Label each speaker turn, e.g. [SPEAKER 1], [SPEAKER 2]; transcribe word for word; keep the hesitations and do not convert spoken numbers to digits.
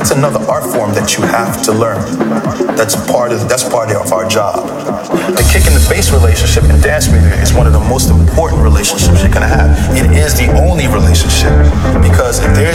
[SPEAKER 1] That's another art form that you have to learn. That's part of that's part of our job. The kick and the bass relationship in dance music is one of the most important relationships you're gonna have. It is the only relationship because if there